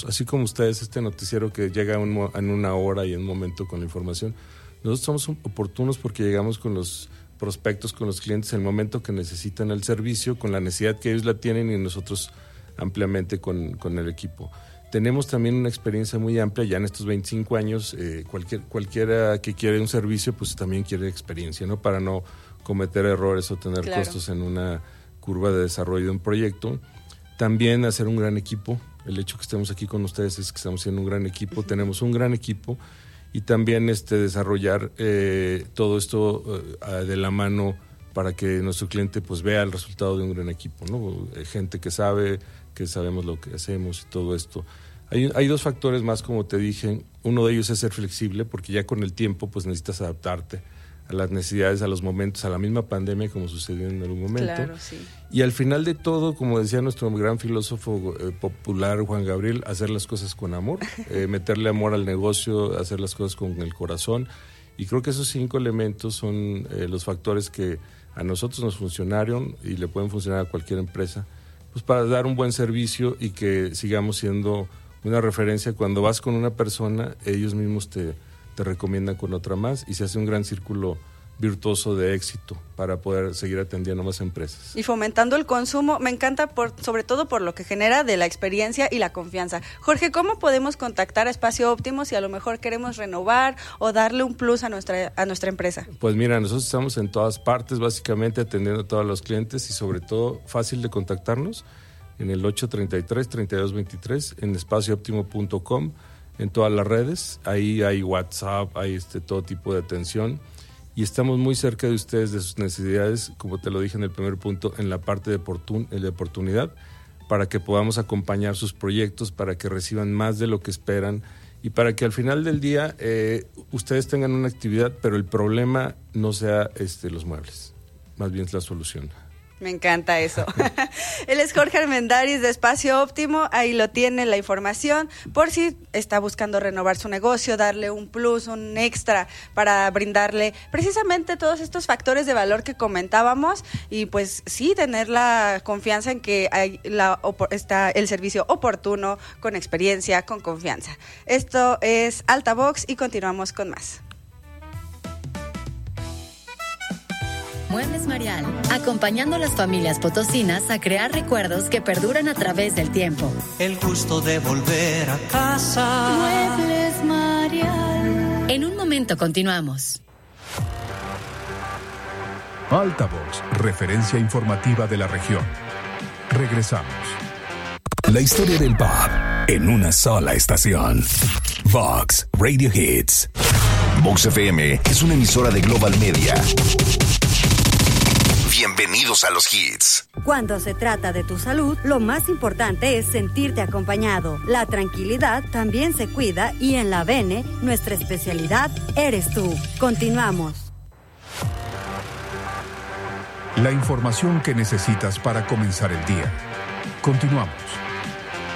nosotros, así como ustedes, este noticiero que llega en una hora y en un momento con la información, nosotros somos oportunos porque llegamos con los prospectos, con los clientes en el momento que necesitan el servicio, con la necesidad que ellos la tienen y nosotros ampliamente con el equipo. Tenemos también una experiencia muy amplia ya en estos 25 años. Cualquiera que quiere un servicio, pues también quiere experiencia, ¿no? Para no cometer errores o tener costos en una curva de desarrollo de un proyecto. También hacer un gran equipo. El hecho que estemos aquí con ustedes es que estamos haciendo un gran equipo. Uh-huh. Tenemos un gran equipo y también desarrollar todo esto de la mano para que nuestro cliente pues vea el resultado de un gran equipo, ¿no? Gente que sabe, que sabemos lo que hacemos y todo esto. Hay dos factores más, como te dije. Uno de ellos es ser flexible, porque ya con el tiempo pues necesitas adaptarte a las necesidades, a los momentos, a la misma pandemia como sucedió en algún momento. Claro, sí. Y al final de todo, como decía nuestro gran filósofo popular Juan Gabriel, hacer las cosas con amor, meterle amor al negocio, hacer las cosas con el corazón. Y creo que esos 5 elementos son los factores que a nosotros nos funcionaron y le pueden funcionar a cualquier empresa, pues para dar un buen servicio y que sigamos siendo una referencia. Cuando vas con una persona, ellos mismos te recomiendan con otra más y se hace un gran círculo virtuoso de éxito para poder seguir atendiendo más empresas. Y fomentando el consumo, me encanta sobre todo por lo que genera de la experiencia y la confianza. Jorge, ¿cómo podemos contactar a Espacio Óptimo si a lo mejor queremos renovar o darle un plus a nuestra empresa? Pues mira, nosotros estamos en todas partes, básicamente atendiendo a todos los clientes y sobre todo fácil de contactarnos en el 833-3223, en espaciooptimo.com, en todas las redes. Ahí hay WhatsApp, hay todo tipo de atención. Y estamos muy cerca de ustedes, de sus necesidades, como te lo dije en el primer punto, en la parte de oportunidad, para que podamos acompañar sus proyectos, para que reciban más de lo que esperan y para que al final del día ustedes tengan una actividad, pero el problema no sea los muebles, más bien es la solución. Me encanta eso. Él es Jorge Armendáriz de Espacio Óptimo. Ahí lo tiene la información por si está buscando renovar su negocio, darle un plus, un extra para brindarle precisamente todos estos factores de valor que comentábamos y pues sí, tener la confianza en que está el servicio oportuno, con experiencia, con confianza. Esto es Altavox y continuamos con más. Muebles Marial, acompañando a las familias potosinas a crear recuerdos que perduran a través del tiempo. El gusto de volver a casa. Muebles Marial. En un momento continuamos. Altavox, referencia informativa de la región. Regresamos. La historia del pop en una sola estación. Vox Radio Hits. Vox FM es una emisora de Global Media. Bienvenidos a los hits. Cuando se trata de tu salud, lo más importante es sentirte acompañado. La tranquilidad también se cuida y en la Bene, nuestra especialidad eres tú. Continuamos. La información que necesitas para comenzar el día. Continuamos.